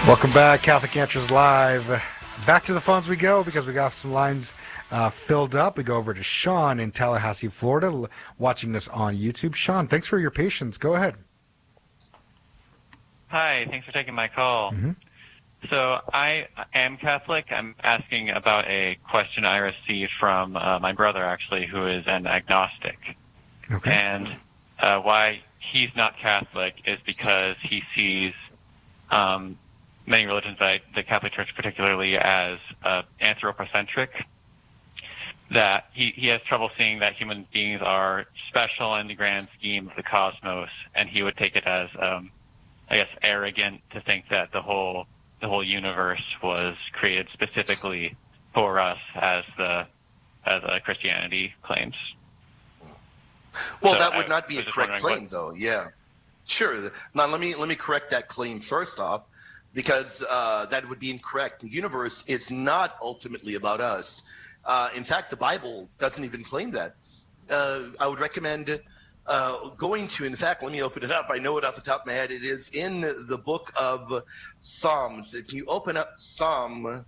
Welcome back, Catholic Answers Live. Back to the phones we go because we got some lines filled up. We go over to Sean in Tallahassee, Florida, watching this on YouTube. Sean, thanks for your patience. Go ahead. Hi, thanks for taking my call. Mm-hmm. So I am Catholic. I'm asking about a question I received from my brother, actually, who is an agnostic. Okay. And why he's not Catholic is because he sees many religions, the Catholic Church particularly, as anthropocentric. That he has trouble seeing that human beings are special in the grand scheme of the cosmos, and he would take it as, I guess, arrogant to think that the whole universe was created specifically for us, as Christianity claims. Well, So that would I not be a was just correct wondering claim, though. Yeah, sure. Now let me correct that claim first off, because that would be incorrect. The universe is not ultimately about us. In fact, the Bible doesn't even claim that. I would recommend going to, in fact, let me open it up. I know it off the top of my head. It is in the book of Psalms. If you open up Psalm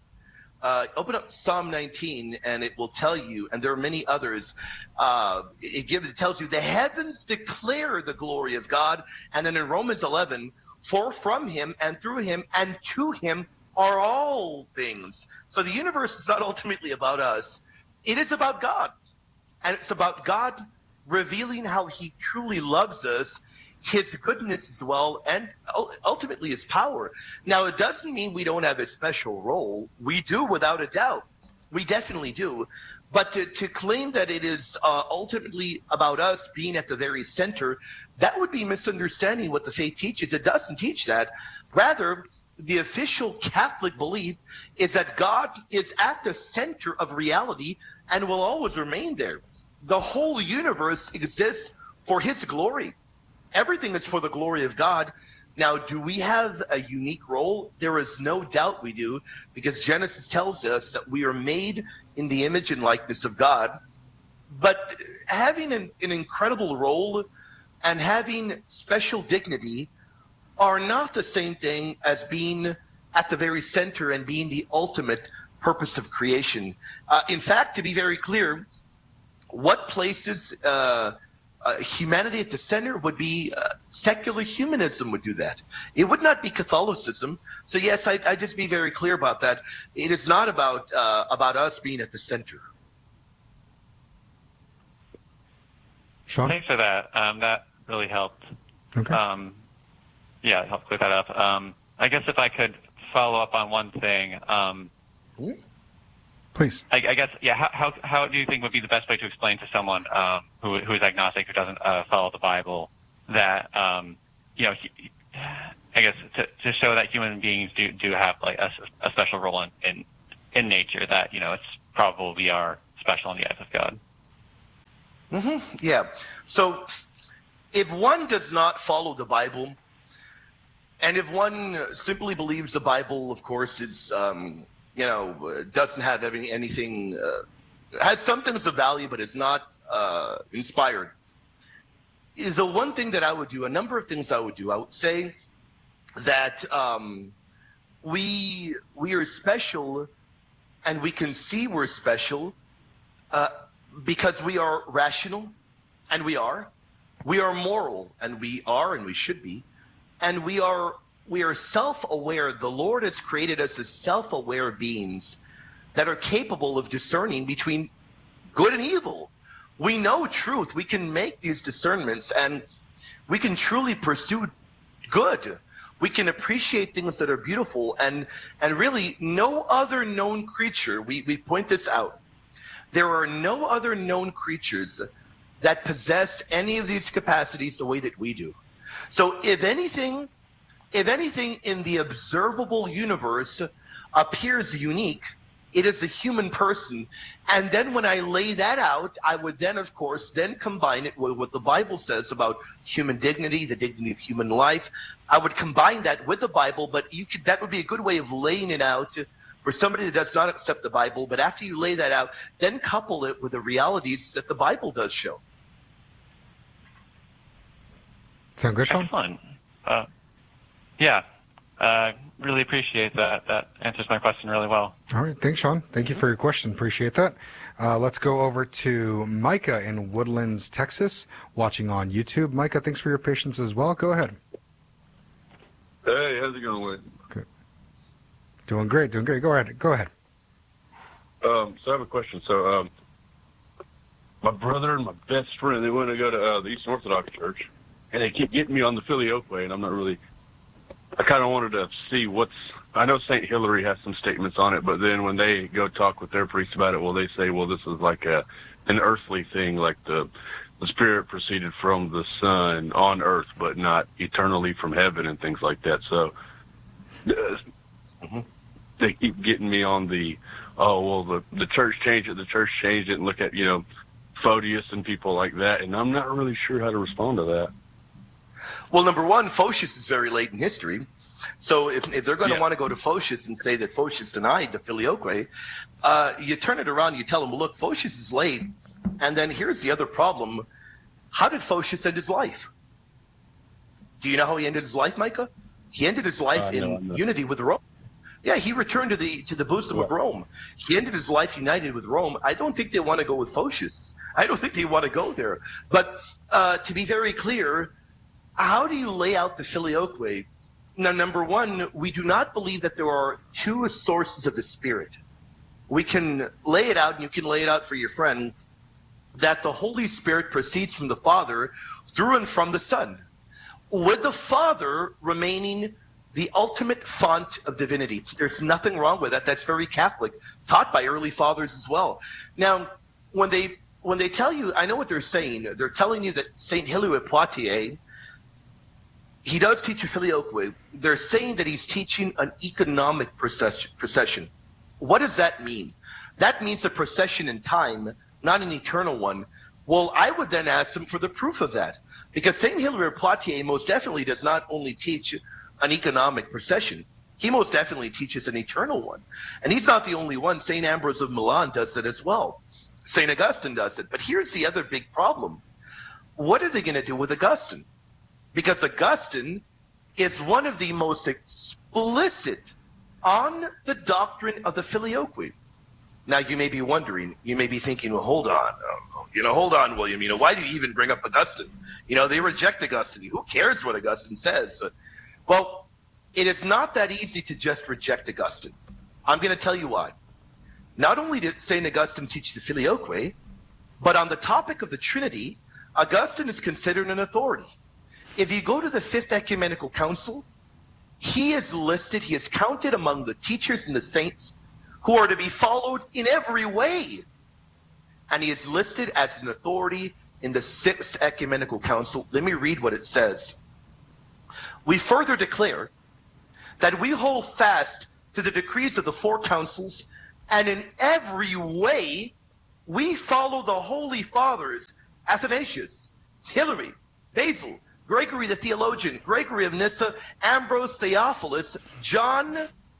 19, and it will tell you, and there are many others, it tells you the heavens declare the glory of God. And then in Romans 11, for from him and through him and to him are all things. So the universe is not ultimately about us. It is about God. And it's about God revealing how he truly loves us, his goodness as well, and ultimately his power. Now, it doesn't mean we don't have a special role. We do, without a doubt. We definitely do. But to claim that it is ultimately about us being at the very center, that would be misunderstanding what the faith teaches. It doesn't teach that. Rather, the official Catholic belief is that God is at the center of reality and will always remain there. The whole universe exists for his glory. Everything is for the glory of God. Now, do we have a unique role? There is no doubt we do, because Genesis tells us that we are made in the image and likeness of God. But having an incredible role and having special dignity are not the same thing as being at the very center and being the ultimate purpose of creation. In fact, to be very clear, what places humanity at the center would be secular humanism would do that. It would not be Catholicism. So yes, I just be very clear about that. It is not about us being at the center. Sean? Thanks for that. That really helped. Okay. Yeah, it helped clear that up. I guess if I could follow up on one thing. Please. I guess, yeah. How do you think would be the best way to explain to someone who is agnostic, who doesn't follow the Bible, that I guess to show that human beings do have like a special role in nature, that it's probable we are special in the eyes of God. Mm-hmm. Yeah. So if one does not follow the Bible, and if one simply believes the Bible, of course, is doesn't have anything, has some things of value, but is not inspired. Is the one thing that I would do, a number of things I would do. I would say that we are special, and we can see we're special because we are rational, and we are. We are moral, and we are, and we should be. And we are self-aware. The Lord has created us as self-aware beings that are capable of discerning between good and evil. We know truth. We can make these discernments, and we can truly pursue good. We can appreciate things that are beautiful, and really no other known creature, we point this out, there are no other known creatures that possess any of these capacities the way that we do. So if anything in the observable universe appears unique, it is the human person. And then when I lay that out, I would then, of course, then combine it with what the Bible says about human dignity, the dignity of human life. I would combine that with the Bible, but that would be a good way of laying it out for somebody that does not accept the Bible. But after you lay that out, then couple it with the realities that the Bible does show. Sound good, Sean? Excellent. Yeah. really appreciate that. That answers my question really well. All right. Thanks, Sean. Thank you for your question. Appreciate that. Let's go over to Micah in Woodlands, Texas, watching on YouTube. Micah, thanks for your patience as well. Go ahead. Hey, how's it going, Wade? Good. Doing great. Doing great. Go ahead. So I have a question. So my brother and my best friend, they want to go to the Eastern Orthodox Church, and they keep getting me on the Filioque, and I'm not really. I kind of wanted to see I know St. Hilary has some statements on it, but then when they go talk with their priest about it, well, they say, well, this is like an earthly thing, like the Spirit proceeded from the Son on earth, but not eternally from heaven and things like that. So they keep getting me on the, the church changed it, and look at, Photius and people like that, and I'm not really sure how to respond to that. Well, number one, Photius is very late in history. So if they're going to want to go to Photius and say that Photius denied the Filioque, you turn it around, you tell them, look, Photius is late. And then here's the other problem. How did Photius end his life? Do you know how he ended his life, Micah? He ended his life in unity with Rome. Yeah, he returned to the bosom of Rome. He ended his life united with Rome. I don't think they want to go with Photius. I don't think they want to go there. But to be very clear, how do you lay out the Filioque? Now, number one, we do not believe that there are two sources of the Spirit. We can lay it out, and you can lay it out for your friend, that the Holy Spirit proceeds from the Father through and from the Son, with the Father remaining the ultimate font of divinity. There's nothing wrong with that. That's very Catholic, taught by early fathers as well. Now, when they tell you, I know what they're saying. They're telling you that St. Hilary of Poitiers, he does teach a Filioque. They're saying that he's teaching an economic procession. What does that mean? That means a procession in time, not an eternal one. Well, I would then ask them for the proof of that, because St. Hilary of Poitiers most definitely does not only teach an economic procession. He most definitely teaches an eternal one. And he's not the only one. St. Ambrose of Milan does it as well. St. Augustine does it. But here's the other big problem. What are they going to do with Augustine? Because Augustine is one of the most explicit on the doctrine of the Filioque. Now, you may be wondering, you may be thinking, well, hold on, William. Why do you even bring up Augustine? They reject Augustine. Who cares what Augustine says? Well, it is not that easy to just reject Augustine. I'm going to tell you why. Not only did St. Augustine teach the Filioque, but on the topic of the Trinity, Augustine is considered an authority. If you go to the Fifth Ecumenical Council, he is listed, he is counted among the teachers and the saints who are to be followed in every way. And he is listed as an authority in the Sixth Ecumenical Council. Let me read what it says. We further declare that we hold fast to the decrees of the four councils, and in every way we follow the Holy Fathers, Athanasius, Hilary, Basil, Gregory the Theologian, Gregory of Nyssa, Ambrose, Theophilus, John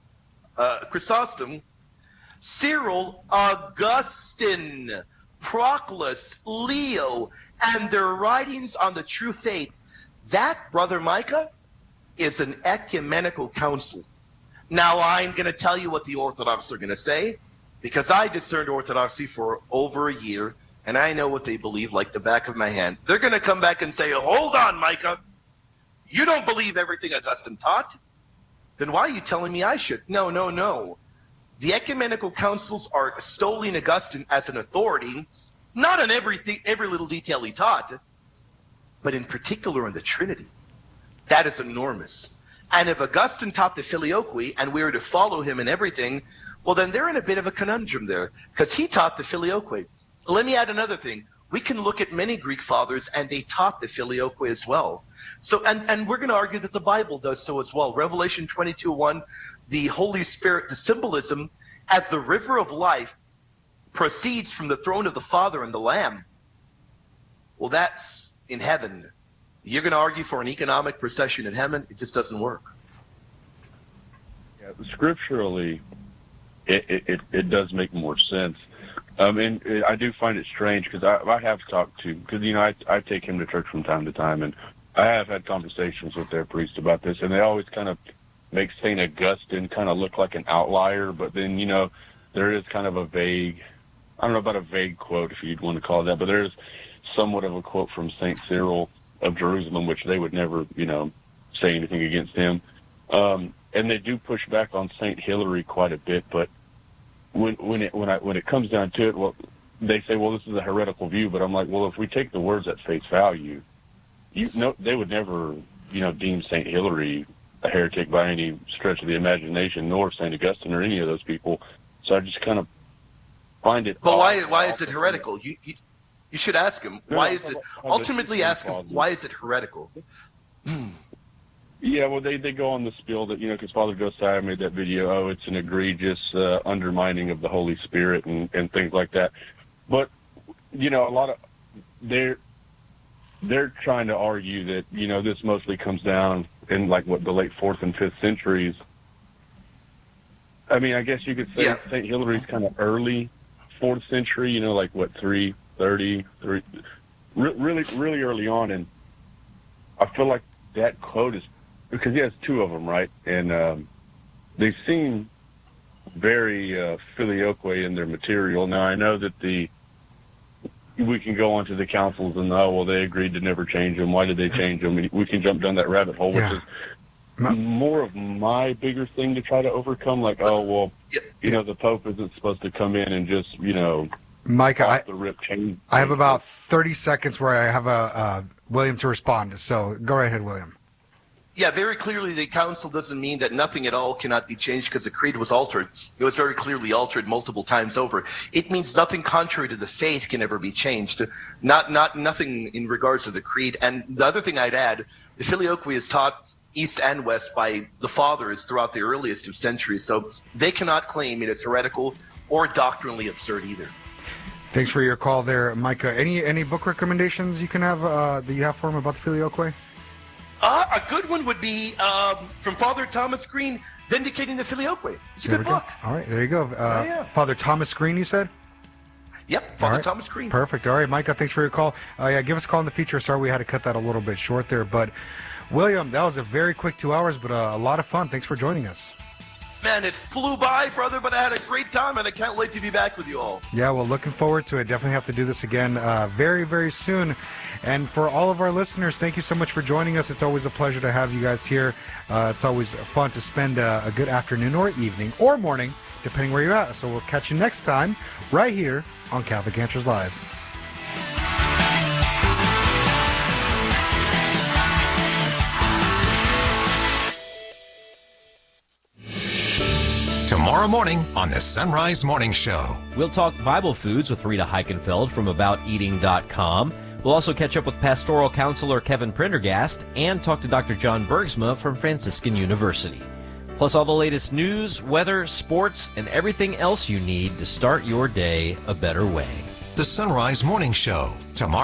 Chrysostom, Cyril, Augustine, Proclus, Leo, and their writings on the true faith. That, Brother Micah, is an ecumenical council. Now, I'm going to tell you what the Orthodox are going to say, because I discerned Orthodoxy for over a year, and I know what they believe like the back of my hand. They're going to come back and say, hold on, Micah. You don't believe everything Augustine taught? Then why are you telling me I should? No. The ecumenical councils are extolling Augustine as an authority, not on every little detail he taught, but in particular in the Trinity. That is enormous. And if Augustine taught the Filioque and we were to follow him in everything, well, then they're in a bit of a conundrum there, because he taught the Filioque. Let me add another thing. We can look at many Greek fathers, and they taught the Filioque as well. So, and we're going to argue that the Bible does so as well. Revelation 22:1, the Holy Spirit, the symbolism, as the river of life proceeds from the throne of the Father and the Lamb. Well, that's in heaven. You're going to argue for an economic procession in heaven? It just doesn't work. Yeah, scripturally, it does make more sense. And I do find it strange, because I have talked to, because, I take him to church from time to time, and I have had conversations with their priest about this, and they always kind of makes St. Augustine kind of look like an outlier, but then, there is kind of a vague, I don't know about a vague quote, if you'd want to call it that, but there's somewhat of a quote from St. Cyril of Jerusalem, which they would never, say anything against him. And they do push back on St. Hilary quite a bit, but when it comes down to it, well, they say, well, this is a heretical view, but I'm like, well, if we take the words at face value, they would never, deem St. Hilary a heretic by any stretch of the imagination, nor St. Augustine or any of those people. So I just kind of find it. But why is it heretical? You should ask him. Why is it? Ultimately, ask him why is it heretical. Yeah, well, they go on the spiel that, because Father Josiah made that video, it's an egregious undermining of the Holy Spirit and things like that. But, a lot of, they're trying to argue that, this mostly comes down in, the late 4th and 5th centuries. I mean, I guess you could say St. Hilary's kind of early 4th century, 330, really early on. And I feel like that quote is, because he has two of them, right? And they seem very filioque in their material. Now, I know that we can go on to the councils and, they agreed to never change them. Why did they change them? We can jump down that rabbit hole, which is more of my bigger thing to try to overcome. The Pope isn't supposed to come in and just, Micah, off the rip change. I have about 30 seconds where I have a William to respond. So go right ahead, William. Yeah, very clearly the council doesn't mean that nothing at all cannot be changed because the creed was altered. It was very clearly altered multiple times over. It means nothing contrary to the faith can ever be changed. Nothing in regards to the creed. And the other thing I'd add, the filioque is taught east and west by the fathers throughout the earliest of centuries. So they cannot claim it is heretical or doctrinally absurd either. Thanks for your call there, Micah. Any book recommendations you can have that you have for him about the filioque? A good one would be from Father Thomas Green, Vindicating the Filioque. It's a good book. All right, there you go. Father Thomas Green, you said? Yep, Father Thomas Green. Perfect. All right, Micah, thanks for your call. Give us a call in the future. Sorry we had to cut that a little bit short there. But, William, that was a very quick 2 hours, but a lot of fun. Thanks for joining us. Man, it flew by, brother, but I had a great time, and I can't wait to be back with you all. Yeah, well, looking forward to it. Definitely have to do this again very, very soon. And for all of our listeners, thank you so much for joining us. It's always a pleasure to have you guys here. It's always fun to spend a good afternoon or evening or morning, depending where you're at. So we'll catch you next time right here on Catholic Answers Live. Tomorrow morning on the Sunrise Morning Show. We'll talk Bible foods with Rita Heichenfeld from AboutEating.com. We'll also catch up with pastoral counselor Kevin Prendergast and talk to Dr. John Bergsma from Franciscan University. Plus all the latest news, weather, sports, and everything else you need to start your day a better way. The Sunrise Morning Show, tomorrow.